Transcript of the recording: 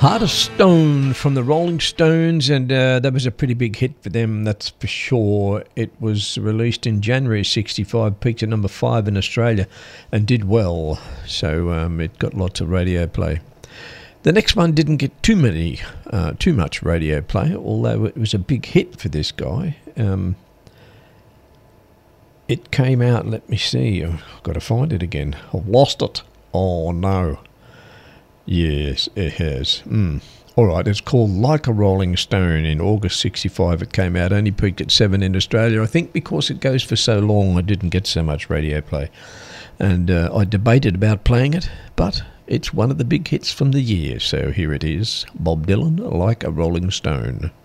Heart of Stone from the Rolling Stones, and that was a pretty big hit for them, that's for sure. It was released in January ~65, peaked at number 5 in Australia and did well, so it got lots of radio play. The next one didn't get too much radio play, although it was a big hit for this guy. It came out, let me see, I've got to find it again. I've lost it. Oh no. Yes, it has. All right, it's called Like a Rolling Stone. In August '65 it came out, only peaked at 7 in Australia. I think because it goes for so long I didn't get so much radio play. And I debated about playing it, but it's one of the big hits from the year. So here it is, Bob Dylan, Like a Rolling Stone.